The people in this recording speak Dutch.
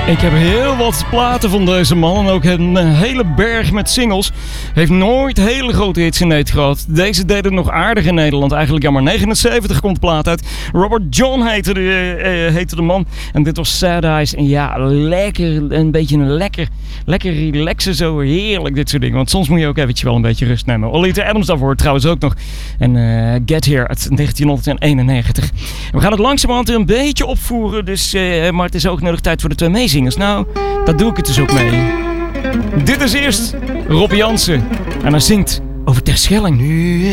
Ik heb heel wat platen van deze man en ook een hele berg met singles. Heeft nooit hele grote hits in Nederland gehad. Deze deed het nog aardig in Nederland. Eigenlijk jammer. 79 komt de plaat uit. Robert John heette de man. En dit was Sad Eyes. En ja, lekker. Een beetje een lekker relaxen zo. Heerlijk dit soort dingen. Want soms moet je ook eventjes wel een beetje rust nemen. Olita Adams daarvoor trouwens ook nog. En Get Here uit 1991. We gaan het langzamerhand een beetje opvoeren. Dus, maar het is ook nodig tijd voor de twee meezingers. Nou, daar doe ik het dus ook mee. Dit is eerst Rob Jansen. En hij zingt over Terschelling. Nu